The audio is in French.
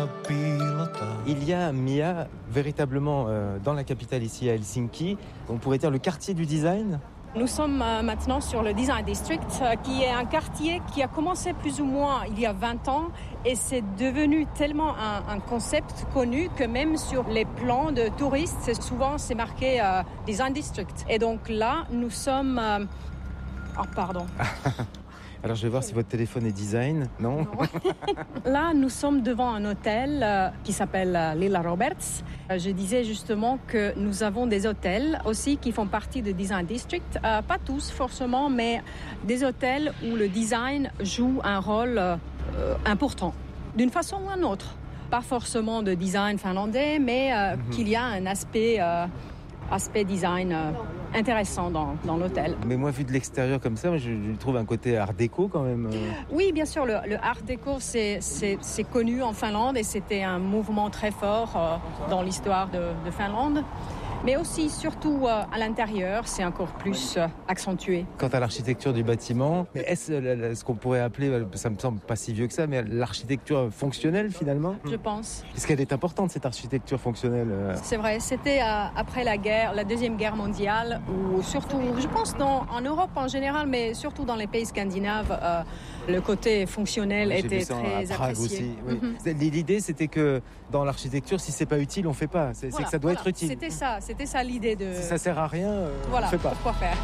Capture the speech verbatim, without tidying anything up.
Il y a, Mia, véritablement euh, dans la capitale ici à Helsinki, on pourrait dire le quartier du design. Nous sommes euh, maintenant sur le Design District, euh, qui est un quartier qui a commencé plus ou moins il y a vingt ans et c'est devenu tellement un, un concept connu que même sur les plans de touristes, c'est, souvent c'est marqué euh, Design District. Et donc là, nous sommes... Euh... Oh, pardon. Alors je vais voir si votre téléphone est design, non, non. Là, nous sommes devant un hôtel euh, qui s'appelle euh, Lilla Roberts. Euh, je disais justement que nous avons des hôtels aussi qui font partie de Design District. Euh, pas tous forcément, mais des hôtels où le design joue un rôle euh, important, d'une façon ou d'une autre. Pas forcément de design finlandais, mais euh, mm-hmm. qu'il y a un aspect... Euh, aspect design euh, intéressant dans, dans l'hôtel. Mais moi, vu de l'extérieur comme ça, je, je trouve un côté art déco quand même. Oui, bien sûr, le, le art déco, c'est, c'est, c'est connu en Finlande et c'était un mouvement très fort euh, dans l'histoire de, de Finlande. Mais aussi, surtout euh, à l'intérieur, c'est encore plus euh, accentué. Quant à l'architecture du bâtiment, mais est-ce euh, ce qu'on pourrait appeler, ça me semble pas si vieux que ça, mais l'architecture fonctionnelle finalement ? Je pense. Est-ce qu'elle est importante, cette architecture fonctionnelle ? euh... C'est vrai, c'était euh, après la guerre, la Deuxième Guerre mondiale, ou surtout, je pense dans, en Europe en général, mais surtout dans les pays scandinaves, euh, le côté fonctionnel oui, était très apprécié. Aussi, oui. Mm-hmm. L'idée, c'était que dans l'architecture, si c'est pas utile, on fait pas. C'est, voilà, c'est que ça doit voilà. être utile. C'était ça, c'était ça l'idée de... Si ça sert à rien, euh, voilà, on fait pas. Pourquoi faire ?